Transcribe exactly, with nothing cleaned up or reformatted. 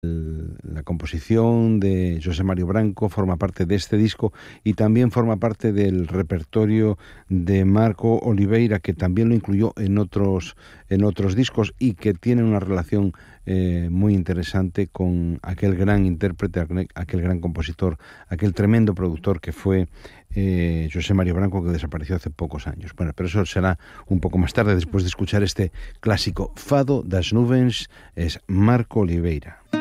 La composición de José Mario Branco forma parte de este disco y también forma parte del repertorio de Marco Oliveira, que también lo incluyó en otros, en otros discos y que tiene una relación eh, muy interesante con aquel gran intérprete, aquel gran compositor, aquel tremendo productor que fue eh, José Mario Branco, que desapareció hace pocos años. Bueno, pero eso será un poco más tarde, después de escuchar este clásico. Fado das Nuvens es Marco Oliveira.